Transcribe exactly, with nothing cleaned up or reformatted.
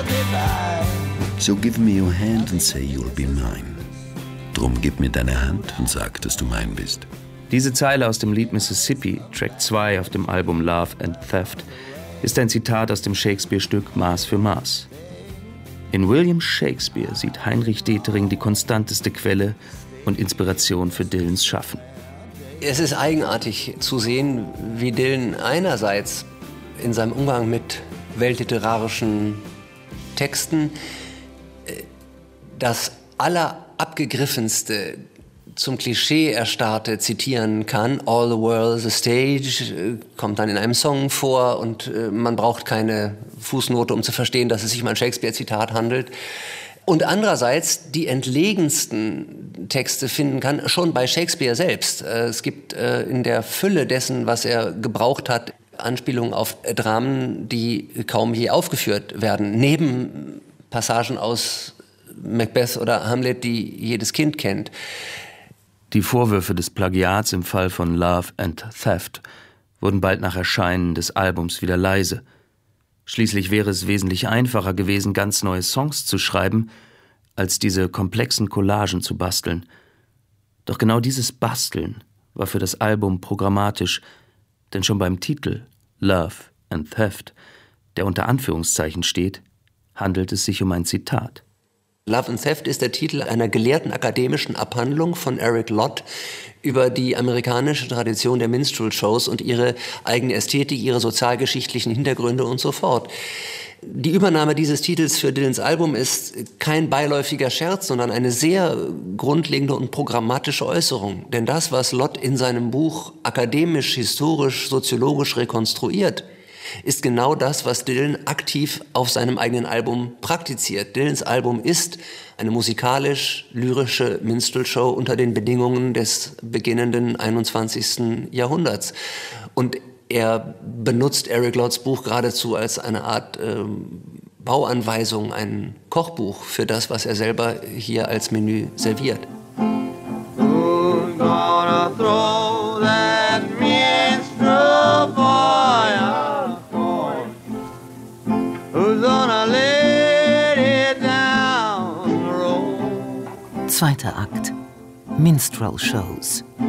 So give me your hand and say you'll be mine. Drum gib mir deine Hand und sag, dass du mein bist. Diese Zeile aus dem Lied Mississippi, Track zwei auf dem Album Love and Theft, ist ein Zitat aus dem Shakespeare-Stück Maß für Maß. In William Shakespeare sieht Heinrich Detering die konstanteste Quelle und Inspiration für Dylans Schaffen. Es ist eigenartig zu sehen, wie Dylan einerseits in seinem Umgang mit weltliterarischen Texten das allerabgegriffenste, zum Klischee erstarrte zitieren kann. All the world is a stage, kommt dann in einem Song vor und man braucht keine Fußnote, um zu verstehen, dass es sich um ein Shakespeare-Zitat handelt. Und andererseits die entlegensten Texte finden kann, schon bei Shakespeare selbst. Es gibt in der Fülle dessen, was er gebraucht hat, Anspielungen auf Dramen, die kaum je aufgeführt werden. Neben Passagen aus Macbeth oder Hamlet, die jedes Kind kennt. Die Vorwürfe des Plagiats im Fall von Love and Theft wurden bald nach Erscheinen des Albums wieder leise. Schließlich wäre es wesentlich einfacher gewesen, ganz neue Songs zu schreiben, als diese komplexen Collagen zu basteln. Doch genau dieses Basteln war für das Album programmatisch, denn schon beim Titel Love and Theft, der unter Anführungszeichen steht, handelt es sich um ein Zitat. Love and Theft ist der Titel einer gelehrten akademischen Abhandlung von Eric Lott über die amerikanische Tradition der Minstrel-Shows und ihre eigene Ästhetik, ihre sozialgeschichtlichen Hintergründe und so fort. Die Übernahme dieses Titels für Dylans Album ist kein beiläufiger Scherz, sondern eine sehr grundlegende und programmatische Äußerung. Denn das, was Lott in seinem Buch akademisch, historisch, soziologisch rekonstruiert, ist genau das, was Dylan aktiv auf seinem eigenen Album praktiziert. Dylans Album ist eine musikalisch-lyrische Minstrel-Show unter den Bedingungen des beginnenden einundzwanzigsten Jahrhunderts. Und er benutzt Eric Lotts Buch geradezu als eine Art ähm, Bauanweisung, ein Kochbuch für das, was er selber hier als Menü serviert. Who's gonna throw that minstrel boy out of corn? Who's gonna let it down the road? Zweiter Akt. Minstrel Shows.